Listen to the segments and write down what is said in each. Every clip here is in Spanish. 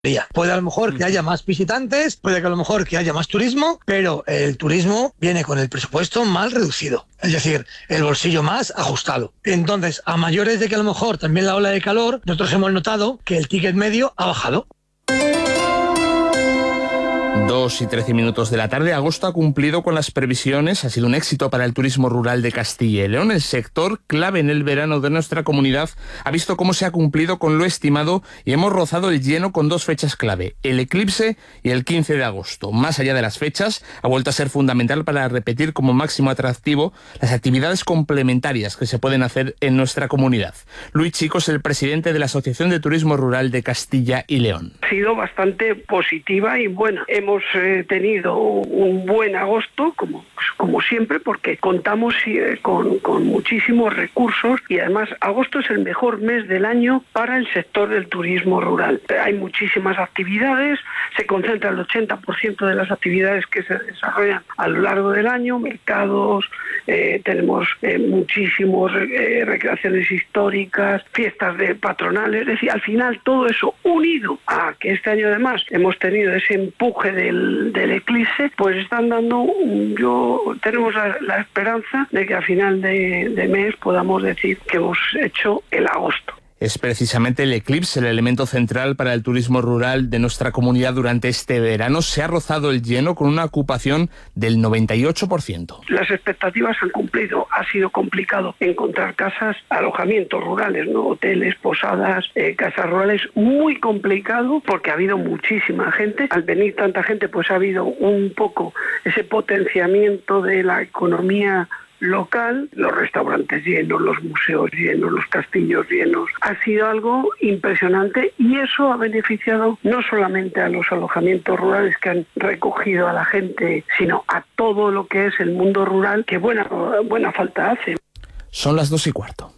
Puede a lo mejor que haya más visitantes, puede que a lo mejor que haya más turismo, pero el turismo viene con el presupuesto mal reducido, es decir, el bolsillo más ajustado. Entonces, a mayores de que a lo mejor también la ola de calor, nosotros hemos notado que el ticket medio ha bajado. 2:13 de la tarde. Agosto ha cumplido con las previsiones. Ha sido un éxito para el turismo rural de Castilla y León. El sector, clave en el verano de nuestra comunidad, ha visto cómo se ha cumplido con lo estimado y hemos rozado el lleno con 2 fechas clave, el eclipse y el 15 de agosto. Más allá de las fechas, ha vuelto a ser fundamental para repetir como máximo atractivo las actividades complementarias que se pueden hacer en nuestra comunidad. Luis Chico es el presidente de la Asociación de Turismo Rural de Castilla y León. Ha sido bastante positiva y buena. Hemos tenido un buen agosto, como siempre, porque contamos con muchísimos recursos y además agosto es el mejor mes del año para el sector del turismo rural. Hay muchísimas actividades, se concentra el 80% de las actividades que se desarrollan a lo largo del año, mercados, tenemos muchísimos recreaciones históricas, fiestas de patronales, es decir, al final todo eso unido a que este año además hemos tenido ese empuje del eclipse, pues están dando, tenemos la esperanza de que a final de mes podamos decir que hemos hecho el agosto. Es precisamente el eclipse el elemento central para el turismo rural de nuestra comunidad durante este verano. Se ha rozado el lleno con una ocupación del 98%. Las expectativas se han cumplido. Ha sido complicado encontrar casas, alojamientos rurales, ¿no? Hoteles, posadas, casas rurales. Muy complicado porque ha habido muchísima gente. Al venir tanta gente, pues ha habido un poco ese potenciamiento de la economía local, los restaurantes llenos, los museos llenos, los castillos llenos. Ha sido algo impresionante y eso ha beneficiado no solamente a los alojamientos rurales que han recogido a la gente, sino a todo lo que es el mundo rural, que buena falta hace. Son las 2:15.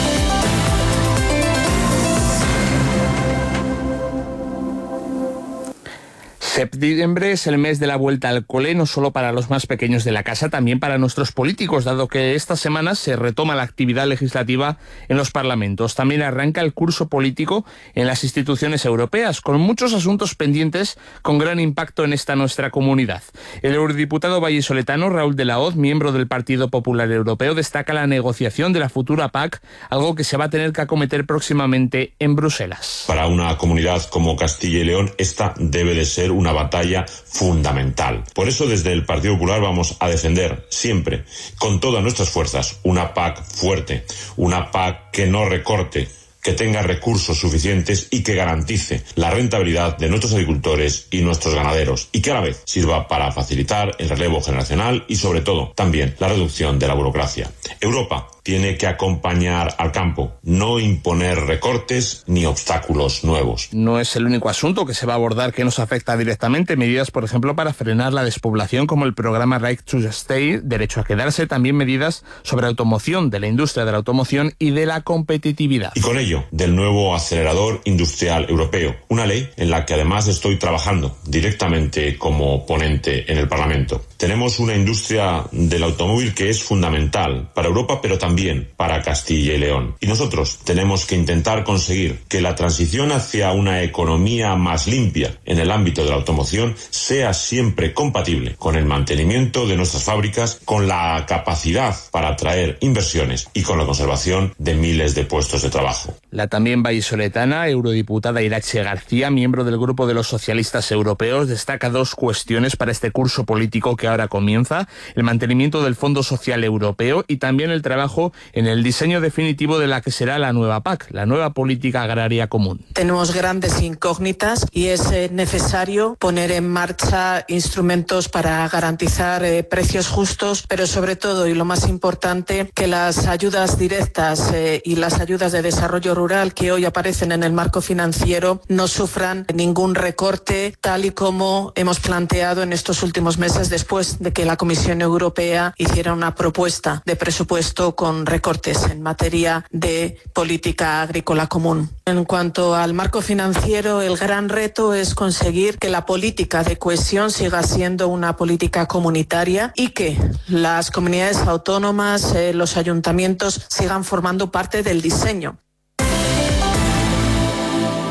Septiembre es el mes de la vuelta al cole, no solo para los más pequeños de la casa, también para nuestros políticos, dado que estas semanas se retoma la actividad legislativa en los parlamentos. También arranca el curso político en las instituciones europeas, con muchos asuntos pendientes con gran impacto en esta nuestra comunidad. El eurodiputado vallisoletano Raúl de la Hoz, miembro del Partido Popular Europeo, destaca la negociación de la futura PAC, algo que se va a tener que acometer próximamente en Bruselas. Para una comunidad como Castilla y León, esta debe de ser una batalla fundamental. Por eso desde el Partido Popular vamos a defender siempre, con todas nuestras fuerzas, una PAC fuerte, una PAC que no recorte, que tenga recursos suficientes y que garantice la rentabilidad de nuestros agricultores y nuestros ganaderos y que a la vez sirva para facilitar el relevo generacional y sobre todo también la reducción de la burocracia. Europa tiene que acompañar al campo, no imponer recortes ni obstáculos nuevos. No es el único asunto que se va a abordar que nos afecta directamente. Medidas, por ejemplo, para frenar la despoblación, como el programa Right to Stay, derecho a quedarse. También medidas sobre automoción, de la industria de la automoción y de la competitividad. Y con ello, del nuevo acelerador industrial europeo. Una ley en la que además estoy trabajando directamente como ponente en el Parlamento. Tenemos una industria del automóvil que es fundamental para Europa, pero también para Castilla y León. Y nosotros tenemos que intentar conseguir que la transición hacia una economía más limpia en el ámbito de la automoción sea siempre compatible con el mantenimiento de nuestras fábricas, con la capacidad para atraer inversiones y con la conservación de miles de puestos de trabajo. La también vallisoletana, eurodiputada Irache García, miembro del Grupo de los Socialistas Europeos, destaca 2 cuestiones para este curso político que ahora comienza: el mantenimiento del Fondo Social Europeo y también el trabajo en el diseño definitivo de la que será la nueva PAC, la nueva Política Agraria Común. Tenemos grandes incógnitas y es necesario poner en marcha instrumentos para garantizar precios justos, pero sobre todo, y lo más importante, que las ayudas directas y las ayudas de desarrollo rural que hoy aparecen en el marco financiero no sufran ningún recorte, tal y como hemos planteado en estos últimos meses después de que la Comisión Europea hiciera una propuesta de presupuesto con recortes en materia de política agrícola común. En cuanto al marco financiero, el gran reto es conseguir que la política de cohesión siga siendo una política comunitaria y que las comunidades autónomas, los ayuntamientos sigan formando parte del diseño.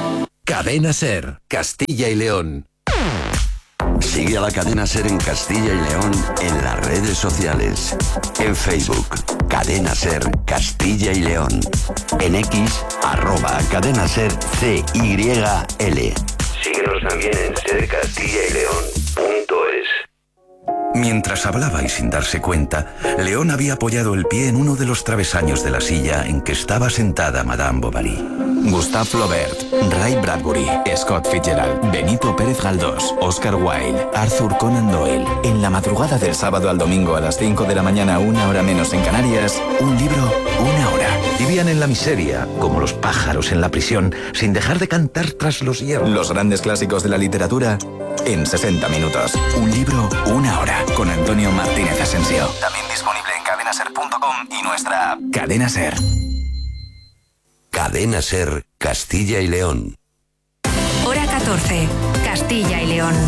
Cadena SER, Castilla y León. Sigue a la Cadena SER en Castilla y León en las redes sociales. En Facebook, Cadena SER Castilla y León. En X, @Cadena SER CYL. Síguenos también en sercastillaileón.es. Mientras hablaba y sin darse cuenta, León había apoyado el pie en uno de los travesaños de la silla en que estaba sentada Madame Bovary. Gustave Flaubert, Ray Bradbury, Scott Fitzgerald, Benito Pérez Galdós, Oscar Wilde, Arthur Conan Doyle. En la madrugada del sábado al domingo a las 5 de la mañana, 1 hora menos en Canarias, un libro, 1 hora. Vivían en la miseria, como los pájaros en la prisión, sin dejar de cantar tras los hierros. Los grandes clásicos de la literatura en 60 minutos. Un libro, 1 hora. Con Antonio Martínez Asensio. También disponible en cadenaser.com y nuestra app. Cadena SER. Cadena SER Castilla y León. Hora 14, Castilla y León.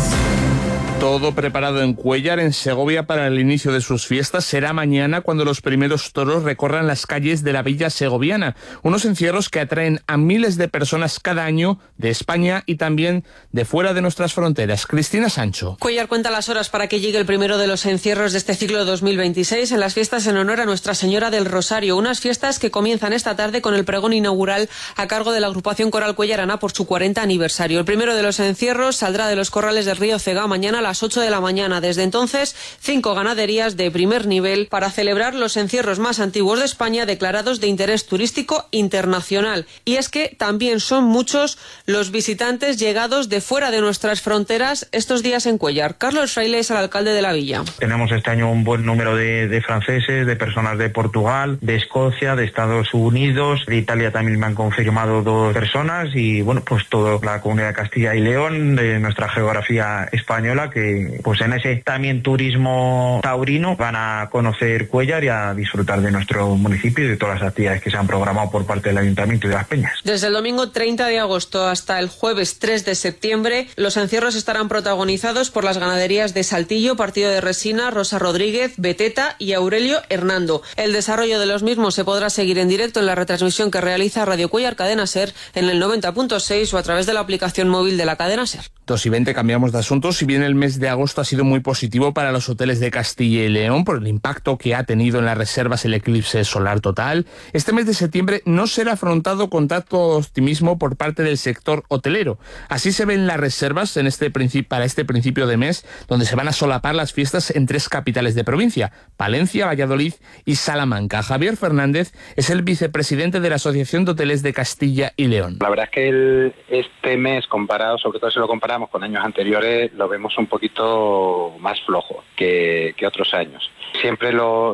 Todo preparado en Cuéllar, en Segovia, para el inicio de sus fiestas. Será mañana cuando los primeros toros recorran las calles de la villa segoviana. Unos encierros que atraen a miles de personas cada año de España y también de fuera de nuestras fronteras. Cristina Sancho. Cuéllar cuenta las horas para que llegue el primero de los encierros de este ciclo 2026 en las fiestas en honor a Nuestra Señora del Rosario. Unas fiestas que comienzan esta tarde con el pregón inaugural a cargo de la agrupación coral cuellarana por su 40 aniversario. El primero de los encierros saldrá de los corrales del río Cega mañana a las 8 de la mañana. Desde entonces, 5 ganaderías de primer nivel para celebrar los encierros más antiguos de España declarados de interés turístico internacional. Y es que también son muchos los visitantes llegados de fuera de nuestras fronteras estos días en Cuéllar. Carlos Fraile es el alcalde de la villa. Tenemos este año un buen número de franceses, de personas de Portugal, de Escocia, de Estados Unidos, de Italia también me han confirmado 2 personas y bueno, pues toda la comunidad de Castilla y León, de nuestra geografía española, que pues en ese también turismo taurino van a conocer Cuéllar y a disfrutar de nuestro municipio y de todas las actividades que se han programado por parte del Ayuntamiento y de las Peñas. Desde el domingo 30 de agosto hasta el jueves 3 de septiembre, los encierros estarán protagonizados por las ganaderías de Saltillo, Partido de Resina, Rosa Rodríguez, Beteta y Aurelio Hernando. El desarrollo de los mismos se podrá seguir en directo en la retransmisión que realiza Radio Cuéllar Cadena SER en el 90.6 o a través de la aplicación móvil de la cadena SER. 2:20, cambiamos de asunto. Si bien el mes de agosto ha sido muy positivo para los hoteles de Castilla y León por el impacto que ha tenido en las reservas el eclipse solar total, este mes de septiembre no será afrontado con tanto optimismo por parte del sector hotelero. Así se ven las reservas para este principio de mes, donde se van a solapar las fiestas en 3 capitales de provincia: Palencia, Valladolid y Salamanca. Javier Fernández es el vicepresidente de la Asociación de Hoteles de Castilla y León. La verdad es que este mes, comparado, sobre todo si lo comparamos con años anteriores, lo vemos un poquito más flojo que otros años. Siempre lo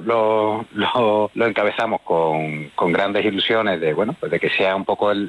encabezamos con grandes ilusiones de que sea un poco el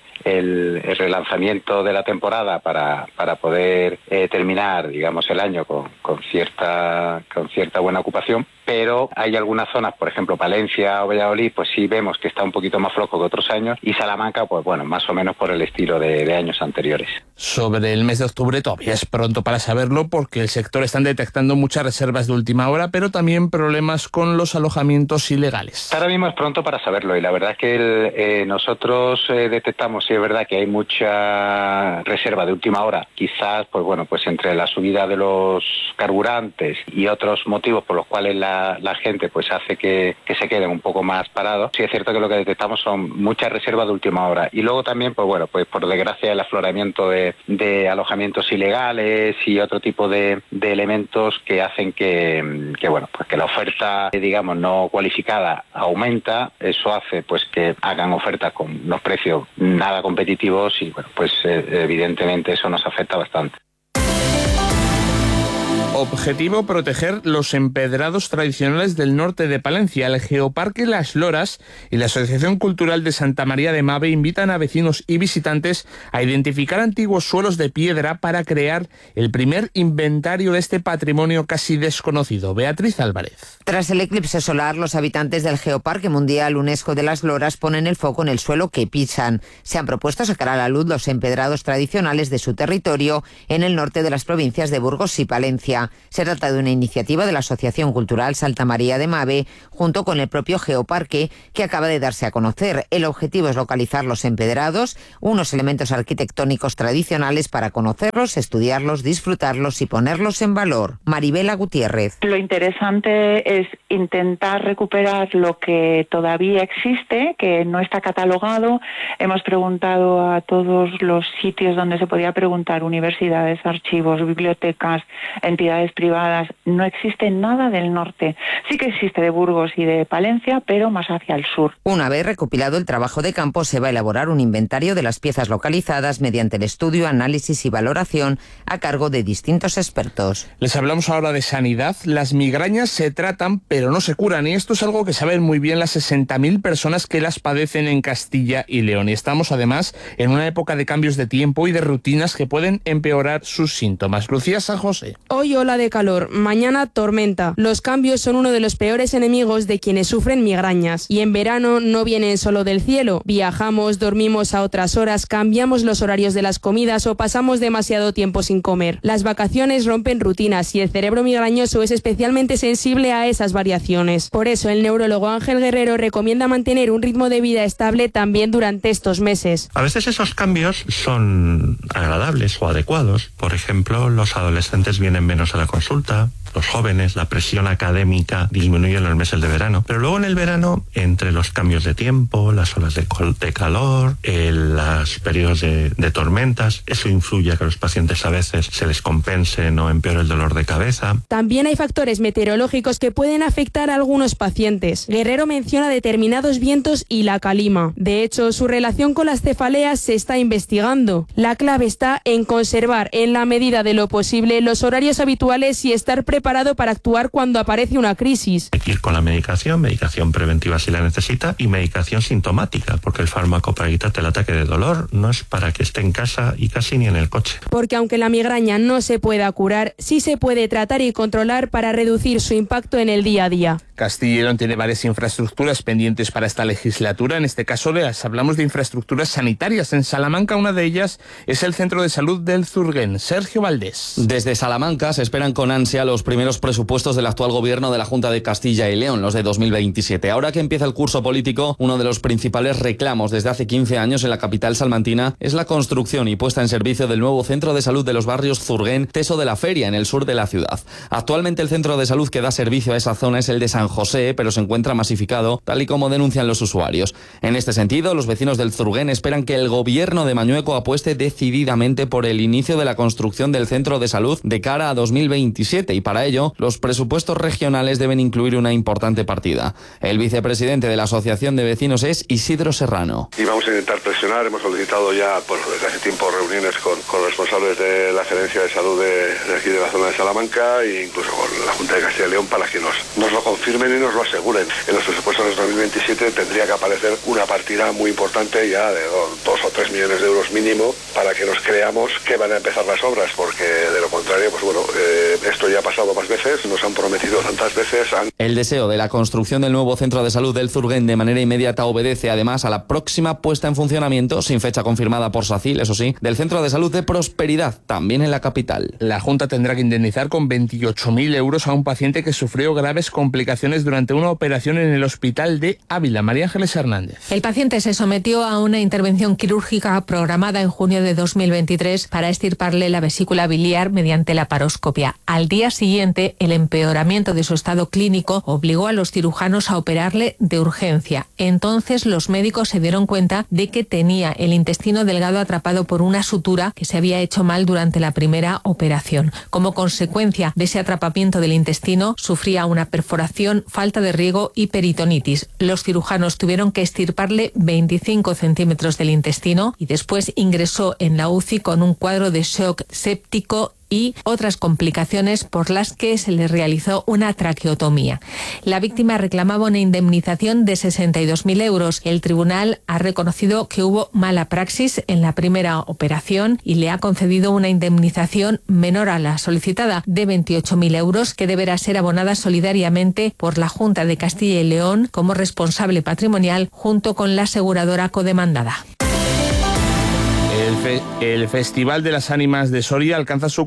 relanzamiento de la temporada para poder terminar, digamos, el año con cierta buena ocupación. Pero hay algunas zonas, por ejemplo Palencia o Valladolid, pues sí vemos que está un poquito más flojo que otros años, y Salamanca, pues bueno, más o menos por el estilo de años anteriores. Sobre el mes de octubre todavía es pronto para saberlo, porque el sector está detectando muchas reservas de última hora, pero también problemas con los alojamientos ilegales. Ahora mismo es pronto para saberlo, y la verdad es que nosotros detectamos, sí es verdad que hay mucha reserva de última hora, quizás pues entre la subida de los carburantes y otros motivos por los cuales la gente pues hace que se queden un poco más parados. Sí es cierto que lo que detectamos son muchas reservas de última hora, y luego también pues por desgracia el afloramiento de alojamientos ilegales y otro tipo de elementos que hacen que la oferta, digamos, no cualificada aumenta. Eso hace pues que hagan ofertas con los precios nada competitivos y evidentemente eso nos afecta bastante. Objetivo: proteger los empedrados tradicionales del norte de Palencia. El Geoparque Las Loras y la Asociación Cultural de Santa María de Mave invitan a vecinos y visitantes a identificar antiguos suelos de piedra para crear el primer inventario de este patrimonio casi desconocido. Beatriz Álvarez. Tras el eclipse solar, los habitantes del Geoparque Mundial UNESCO de Las Loras ponen el foco en el suelo que pisan. Se han propuesto sacar a la luz los empedrados tradicionales de su territorio en el norte de las provincias de Burgos y Palencia. Se trata de una iniciativa de la Asociación Cultural Santa María de Mave, junto con el propio Geoparque, que acaba de darse a conocer. El objetivo es localizar los empedrados, unos elementos arquitectónicos tradicionales, para conocerlos, estudiarlos, disfrutarlos y ponerlos en valor. Maribela Gutiérrez. Lo interesante es intentar recuperar lo que todavía existe, que no está catalogado. Hemos preguntado a todos los sitios donde se podía preguntar, universidades, archivos, bibliotecas, entidades privadas. No existe nada del norte. Sí que existe de Burgos y de Palencia, pero más hacia el sur. Una vez recopilado el trabajo de campo, se va a elaborar un inventario de las piezas localizadas mediante el estudio, análisis y valoración a cargo de distintos expertos. Les hablamos ahora de sanidad. Las migrañas se tratan, pero no se curan, y esto es algo que saben muy bien las 60.000 personas que las padecen en Castilla y León. Y estamos además en una época de cambios de tiempo y de rutinas que pueden empeorar sus síntomas. Lucía San José. Hoy ola de calor, mañana tormenta. Los cambios son uno de los peores enemigos de quienes sufren migrañas. Y en verano no vienen solo del cielo. Viajamos, dormimos a otras horas, cambiamos los horarios de las comidas o pasamos demasiado tiempo sin comer. Las vacaciones rompen rutinas y el cerebro migrañoso es especialmente sensible a esas variaciones. Por eso el neurólogo Ángel Guerrero recomienda mantener un ritmo de vida estable también durante estos meses. A veces esos cambios son agradables o adecuados. Por ejemplo, los adolescentes vienen menos a la consulta, los jóvenes, la presión académica disminuye en los meses de verano. Pero luego en el verano, entre los cambios de tiempo, las olas de calor, los periodos de tormentas, eso influye a que los pacientes a veces se les compense o empeore el dolor de cabeza. También hay factores meteorológicos que pueden afectar a algunos pacientes. Guerrero menciona determinados vientos y la calima. De hecho, su relación con las cefaleas se está investigando. La clave está en conservar, en la medida de lo posible, los horarios habituales y estar preparado para actuar cuando aparece una crisis. Hay que ir con la medicación preventiva si la necesita, y medicación sintomática, porque el fármaco para quitarte el ataque de dolor no es para que esté en casa y casi ni en el coche. Porque aunque la migraña no se pueda curar, sí se puede tratar y controlar para reducir su impacto en el día a día. Castilla y León tiene varias infraestructuras pendientes para esta legislatura. En este caso les hablamos de infraestructuras sanitarias. En Salamanca una de ellas es el Centro de Salud del Zurguén. Sergio Valdés. Desde Salamanca se esperan con ansia los primeros presupuestos del actual gobierno de la Junta de Castilla y León, los de 2027. Ahora que empieza el curso político, uno de los principales reclamos desde hace 15 años en la capital salmantina es la construcción y puesta en servicio del nuevo Centro de Salud de los barrios Zurguén, Teso de la Feria, en el sur de la ciudad. Actualmente el centro de salud que da servicio a esa zona es el de San José, pero se encuentra masificado, tal y como denuncian los usuarios. En este sentido, los vecinos del Zurguén esperan que el gobierno de Mañueco apueste decididamente por el inicio de la construcción del centro de salud de cara a 2027, y para ello, los presupuestos regionales deben incluir una importante partida. El vicepresidente de la Asociación de Vecinos es Isidro Serrano. Y vamos a intentar presionar, hemos solicitado ya desde hace tiempo reuniones con responsables de la Gerencia de Salud de aquí de la zona de Salamanca e incluso con la Junta de Castilla y León para que nos lo confirmen y nos lo aseguren. En los presupuestos de 2027 tendría que aparecer una partida muy importante ya de 2 o 3 millones de euros mínimo para que nos creamos que van a empezar las obras, porque de lo contrario, pues bueno, esto ya ha pasado más veces, nos han prometido tantas veces. El deseo de la construcción del nuevo centro de salud del Zurguén de manera inmediata obedece además a la próxima puesta en funcionamiento, sin fecha confirmada por SACIL, eso sí, del Centro de Salud de Prosperidad, también en la capital. La Junta tendrá que indemnizar con 28.000 euros a un paciente que sufrió graves complicaciones durante una operación en el hospital de Ávila. María Ángeles Hernández. El paciente se sometió a una intervención quirúrgica programada en junio de 2023 para extirparle la vesícula biliar mediante laparoscopia. Al día siguiente, el empeoramiento de su estado clínico obligó a los cirujanos a operarle de urgencia. Entonces los médicos se dieron cuenta de que tenía el intestino delgado atrapado por una sutura que se había hecho mal durante la primera operación. Como consecuencia de ese atrapamiento del intestino, sufría una perforación, falta de riego y peritonitis. Los cirujanos tuvieron que extirparle 25 centímetros del intestino y después ingresó en la UCI con un cuadro de shock séptico y otras complicaciones por las que se le realizó una traqueotomía. La víctima reclamaba una indemnización de 62.000 euros. El tribunal ha reconocido que hubo mala praxis en la primera operación y le ha concedido una indemnización menor a la solicitada de 28.000 euros que deberá ser abonada solidariamente por la Junta de Castilla y León como responsable patrimonial junto con la aseguradora codemandada. El Festival de las Ánimas de Soria alcanza su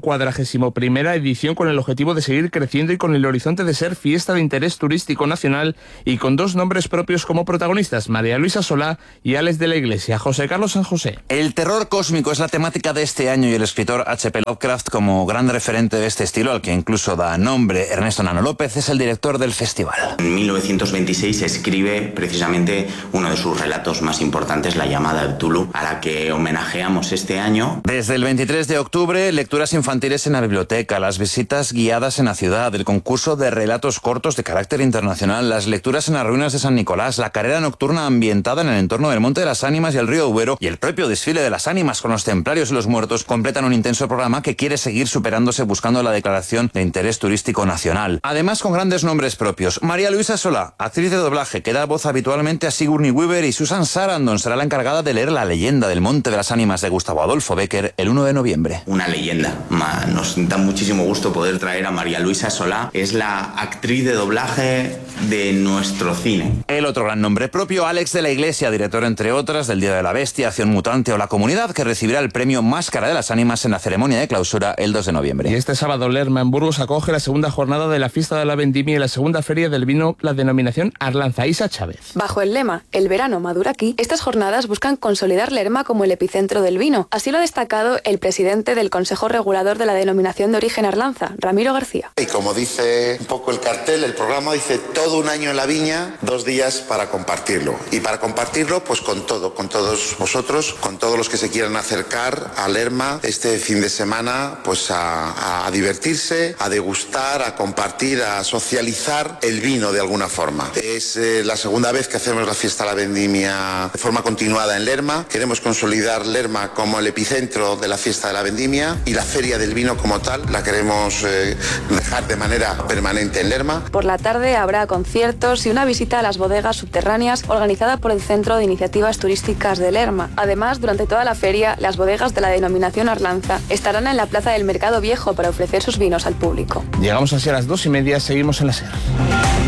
41ª edición con el objetivo de seguir creciendo y con el horizonte de ser fiesta de interés turístico nacional y con 2 nombres propios como protagonistas, María Luisa Solá y Alex de la Iglesia. José Carlos San José. El terror cósmico es la temática de este año y el escritor H.P. Lovecraft, como gran referente de este estilo, al que incluso da nombre Ernesto Nano López, es el director del festival. En 1926 escribe precisamente uno de sus relatos más importantes, La llamada de Cthulhu, a la que homenajeamos este año. Desde el 23 de octubre, lecturas infantiles en la biblioteca, las visitas guiadas en la ciudad, el concurso de relatos cortos de carácter internacional, las lecturas en las ruinas de San Nicolás, la carrera nocturna ambientada en el entorno del Monte de las Ánimas y el río Duero y el propio desfile de las ánimas con los templarios y los muertos completan un intenso programa que quiere seguir superándose buscando la declaración de interés turístico nacional. Además, con grandes nombres propios. María Luisa Solá, actriz de doblaje que da voz habitualmente a Sigourney Weaver, y Susan Sarandon será la encargada de leer La leyenda del Monte de las Ánimas de Gustavo Adolfo Bécquer el 1 de noviembre. Una leyenda. Nos da muchísimo gusto poder traer a María Luisa Solá. Es la actriz de doblaje de nuestro cine. El otro gran nombre propio, Alex de la Iglesia, director entre otras del Día de la Bestia, Acción Mutante o La Comunidad, que recibirá el premio Máscara de las Ánimas en la ceremonia de clausura el 2 de noviembre. Y este sábado Lerma en Burgos acoge la segunda jornada de la Fiesta de la Vendimia y la segunda feria del vino, la denominación Arlanza. Isa Chávez. Bajo el lema "El verano madura aquí", estas jornadas buscan consolidar Lerma como el epicentro del vino. Así lo ha destacado el presidente del Consejo Regulador de la Denominación de Origen Arlanza, Ramiro García. Y como dice un poco el cartel, el programa dice todo un año en la viña, 2 días para compartirlo. Y para compartirlo, pues con todo, con todos vosotros, con todos los que se quieran acercar a Lerma este fin de semana, pues a divertirse, a degustar, a compartir, a socializar el vino de alguna forma. Es la segunda vez que hacemos la Fiesta de la Vendimia de forma continuada en Lerma. Queremos consolidar Lerma como el epicentro de la Fiesta de la Vendimia, y la Feria del Vino como tal la queremos dejar de manera permanente en Lerma. Por la tarde habrá conciertos y una visita a las bodegas subterráneas organizada por el Centro de Iniciativas Turísticas de Lerma. Además, durante toda la feria, las bodegas de la denominación Arlanza estarán en la Plaza del Mercado Viejo para ofrecer sus vinos al público. Llegamos así a las 2:30, seguimos en la SER.